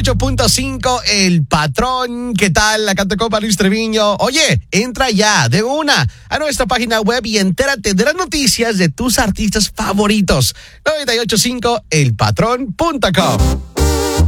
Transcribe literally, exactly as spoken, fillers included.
ocho punto cinco, El Patrón. ¿Qué tal? La canta compa Luis Treviño. Oye, entra ya de una a nuestra página web y entérate de las noticias de tus artistas favoritos. noventa y ocho punto cinco el patrón punto com.